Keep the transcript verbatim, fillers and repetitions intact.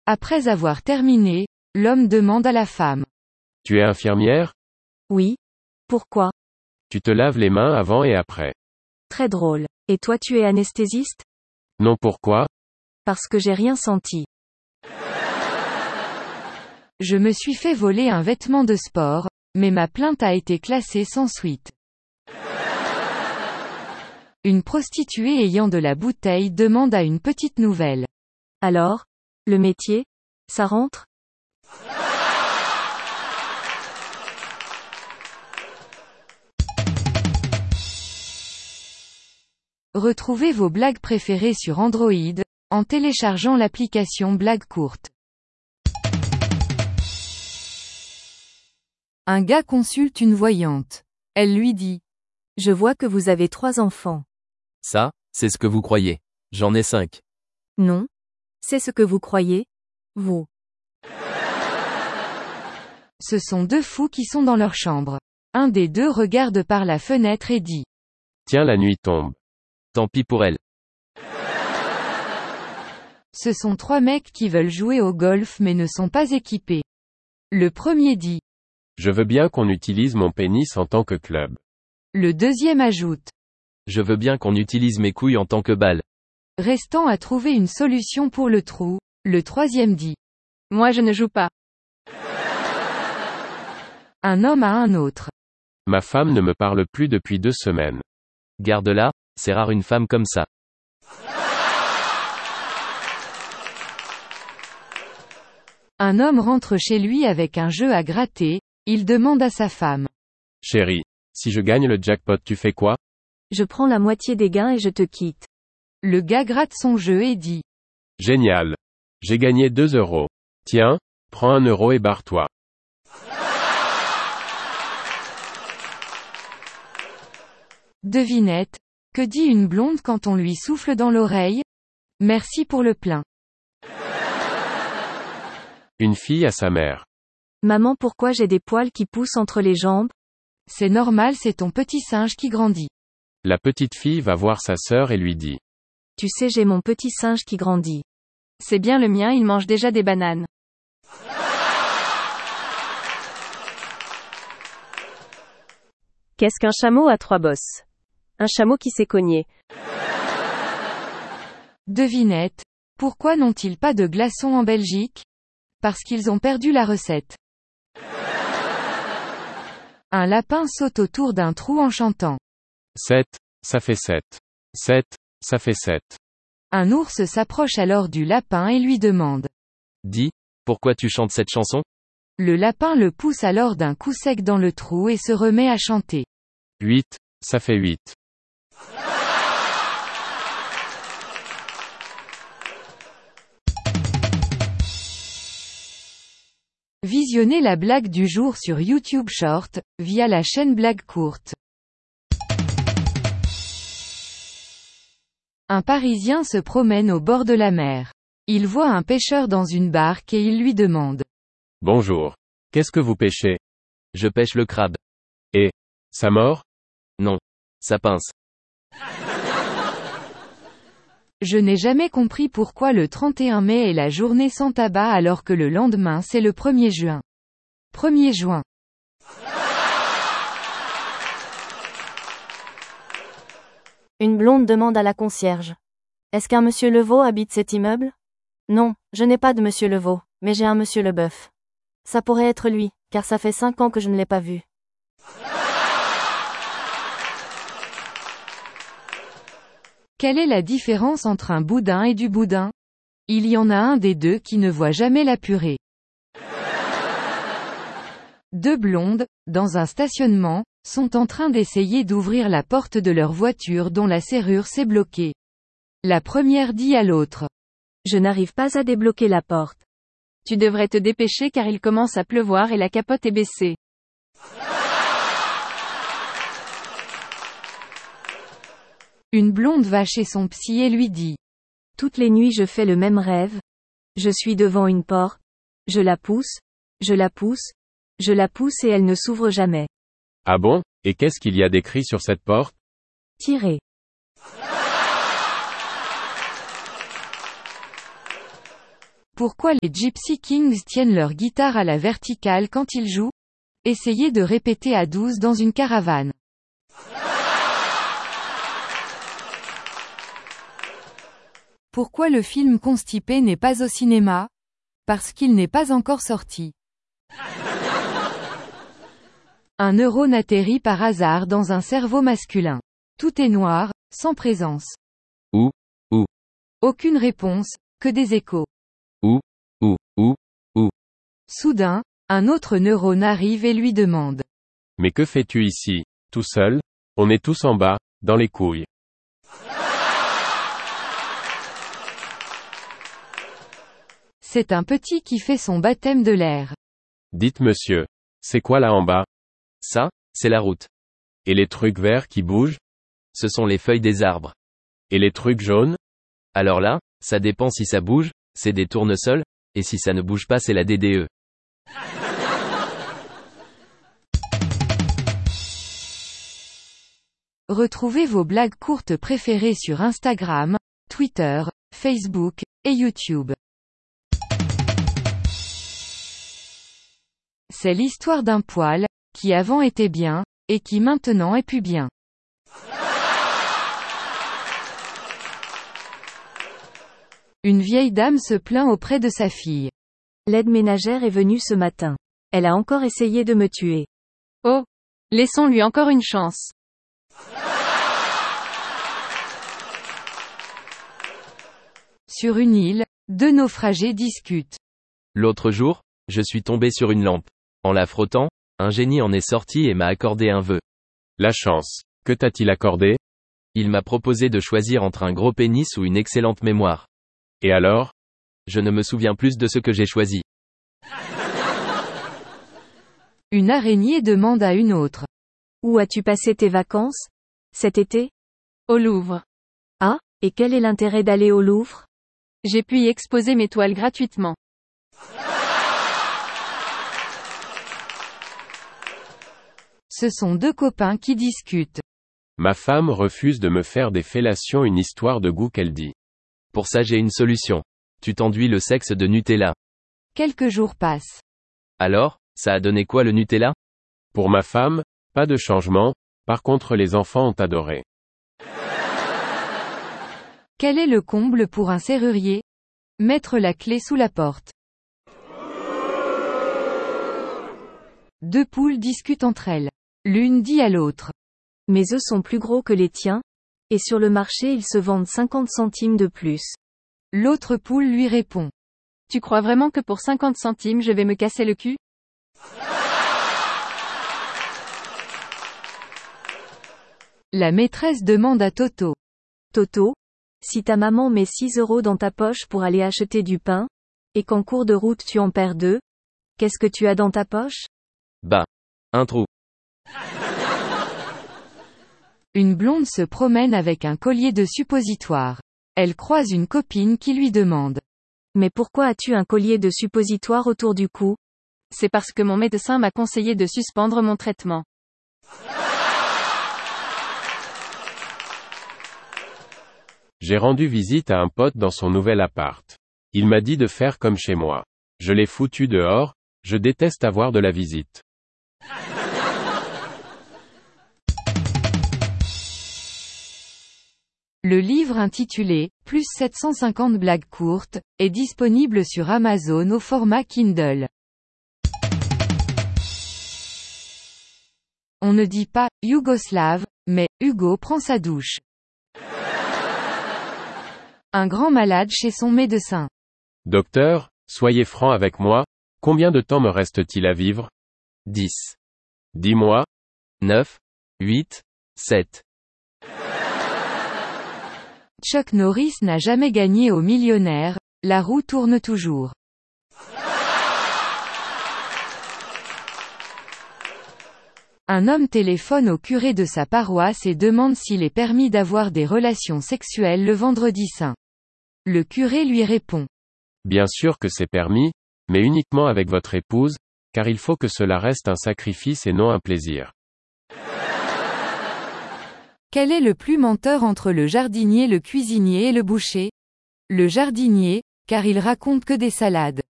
Après avoir terminé, l'homme demande à la femme. Tu es infirmière? Oui. Pourquoi? Tu te laves les mains avant et après. Très drôle. Et toi tu es anesthésiste? Non, pourquoi? Parce que j'ai rien senti. Je me suis fait voler un vêtement de sport, mais ma plainte a été classée sans suite. Une prostituée ayant de la bouteille demande à une petite nouvelle. Alors? Le métier? Ça rentre? Retrouvez vos blagues préférées sur Android, en téléchargeant l'application Blagues courtes. Un gars consulte une voyante. Elle lui dit. Je vois que vous avez trois enfants. Ça, c'est ce que vous croyez. J'en ai cinq. Non. C'est ce que vous croyez, vous. Ce sont deux fous qui sont dans leur chambre. Un des deux regarde par la fenêtre et dit. Tiens, la nuit tombe. Tant pis pour elle. Ce sont trois mecs qui veulent jouer au golf mais ne sont pas équipés. Le premier dit. Je veux bien qu'on utilise mon pénis en tant que club. Le deuxième ajoute. Je veux bien qu'on utilise mes couilles en tant que balle. Restant à trouver une solution pour le trou, le troisième dit. Moi je ne joue pas. Un homme à un autre. Ma femme ne me parle plus depuis deux semaines. Garde-la, c'est rare une femme comme ça. Un homme rentre chez lui avec un jeu à gratter, il demande à sa femme. Chérie, si je gagne le jackpot, tu fais quoi? Je prends la moitié des gains et je te quitte. Le gars gratte son jeu et dit. Génial. J'ai gagné deux euros. Tiens, prends un euro et barre-toi. Devinette. Que dit une blonde quand on lui souffle dans l'oreille? Merci pour le plein. Une fille à sa mère. Maman, pourquoi j'ai des poils qui poussent entre les jambes? C'est normal, c'est ton petit singe qui grandit. La petite fille va voir sa sœur et lui dit. Tu sais, j'ai mon petit singe qui grandit. C'est bien le mien, il mange déjà des bananes. Qu'est-ce qu'un chameau à trois bosses? Un chameau qui s'est cogné. Devinette. Pourquoi n'ont-ils pas de glaçons en Belgique? Parce qu'ils ont perdu la recette. Un lapin saute autour d'un trou en chantant. Sept, ça fait sept. Sept, ça fait sept. Un ours s'approche alors du lapin et lui demande. Dis, pourquoi tu chantes cette chanson? Le lapin le pousse alors d'un coup sec dans le trou et se remet à chanter. Huit, ça fait huit. Visionnez la blague du jour sur YouTube Short, via la chaîne Blagues courtes. Un Parisien se promène au bord de la mer. Il voit un pêcheur dans une barque et il lui demande. Bonjour. Qu'est-ce que vous pêchez? Je pêche le crabe. Et, ça mord? Non. Ça pince. Je n'ai jamais compris pourquoi le trente et un mai est la journée sans tabac alors que le lendemain c'est le premier juin. premier juin. Une blonde demande à la concierge. Est-ce qu'un monsieur Levaux habite cet immeuble? Non, je n'ai pas de monsieur Levaux, mais j'ai un monsieur Leboeuf. Ça pourrait être lui, car ça fait cinq ans que je ne l'ai pas vu. Quelle est la différence entre un boudin et du boudin? Il y en a un des deux qui ne voit jamais la purée. Deux blondes, dans un stationnement, sont en train d'essayer d'ouvrir la porte de leur voiture dont la serrure s'est bloquée. La première dit à l'autre. Je n'arrive pas à débloquer la porte. Tu devrais te dépêcher car il commence à pleuvoir et la capote est baissée. Une blonde va chez son psy et lui dit. Toutes les nuits je fais le même rêve. Je suis devant une porte. Je la pousse. Je la pousse. Je la pousse et elle ne s'ouvre jamais. Ah bon? Et qu'est-ce qu'il y a d'écrit sur cette porte? Tirez. Pourquoi les Gypsy Kings tiennent leur guitare à la verticale quand ils jouent? Essayez de répéter à douze dans une caravane. Pourquoi le film Constipé n'est pas au cinéma? Parce qu'il n'est pas encore sorti. Un neurone atterrit par hasard dans un cerveau masculin. Tout est noir, sans présence. Où? Où? Aucune réponse, que des échos. Où? Où? Où? Où? Soudain, un autre neurone arrive et lui demande. Mais que fais-tu ici, tout seul? On est tous en bas, dans les couilles. C'est un petit qui fait son baptême de l'air. Dites monsieur, c'est quoi là en bas? Ça, c'est la route. Et les trucs verts qui bougent? Ce sont les feuilles des arbres. Et les trucs jaunes? Alors là, ça dépend si ça bouge, c'est des tournesols, et si ça ne bouge pas c'est la D D E. Retrouvez vos blagues courtes préférées sur Instagram, Twitter, Facebook, et YouTube. C'est l'histoire d'un poil, qui avant était bien, et qui maintenant est plus bien. Une vieille dame se plaint auprès de sa fille. L'aide ménagère est venue ce matin. Elle a encore essayé de me tuer. Oh! Laissons-lui encore une chance. Sur une île, deux naufragés discutent. L'autre jour, je suis tombé sur une lampe. En la frottant, un génie en est sorti et m'a accordé un vœu. La chance. Que t'a-t-il accordé? Il m'a proposé de choisir entre un gros pénis ou une excellente mémoire. Et alors? Je ne me souviens plus de ce que j'ai choisi. Une araignée demande à une autre. Où as-tu passé tes vacances? Cet été? Au Louvre. Ah, et quel est l'intérêt d'aller au Louvre? J'ai pu y exposer mes toiles gratuitement. Ce sont deux copains qui discutent. Ma femme refuse de me faire des fellations, une histoire de goût qu'elle dit. Pour ça j'ai une solution. Tu t'enduis le sexe de Nutella. Quelques jours passent. Alors, ça a donné quoi le Nutella? Pour ma femme, pas de changement, par contre les enfants ont adoré. Quel est le comble pour un serrurier? Mettre la clé sous la porte. Deux poules discutent entre elles. L'une dit à l'autre. Mes œufs sont plus gros que les tiens, et sur le marché ils se vendent cinquante centimes de plus. L'autre poule lui répond. Tu crois vraiment que pour cinquante centimes je vais me casser le cul? La maîtresse demande à Toto. Toto, si ta maman met six euros dans ta poche pour aller acheter du pain, et qu'en cours de route tu en perds deux, qu'est-ce que tu as dans ta poche? Bah, un trou. Une blonde se promène avec un collier de suppositoire. Elle croise une copine qui lui demande. Mais pourquoi as-tu un collier de suppositoire autour du cou? C'est parce que mon médecin m'a conseillé de suspendre mon traitement. J'ai rendu visite à un pote dans son nouvel appart. Il m'a dit de faire comme chez moi. Je l'ai foutu dehors, je déteste avoir de la visite. Le livre intitulé « Plus sept cent cinquante blagues courtes » est disponible sur Amazon au format Kindle. On ne dit pas « Yougoslave », mais « Hugo prend sa douche ». Un grand malade chez son médecin. Docteur, soyez franc avec moi, combien de temps me reste-t-il à vivre? dix. Dis-moi. neuf. huit. sept. Chuck Norris n'a jamais gagné au millionnaire, la roue tourne toujours. Un homme téléphone au curé de sa paroisse et demande s'il est permis d'avoir des relations sexuelles le vendredi saint. Le curé lui répond. Bien sûr que c'est permis, mais uniquement avec votre épouse, car il faut que cela reste un sacrifice et non un plaisir. Quel est le plus menteur entre le jardinier, le cuisinier et le boucher? Le jardinier, car il raconte que des salades.